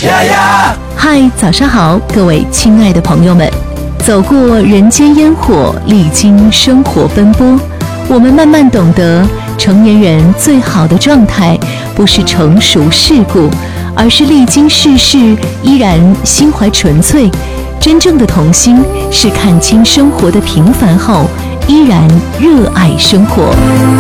呀呀！ 嗨，早上好，各位亲爱的朋友们，走过人间烟火，历经生活奔波，我们慢慢懂得，成年人最好的状态，不是成熟世故，而是历经世事依然心怀纯粹。真正的童心是看清生活的平凡后，依然热爱生活。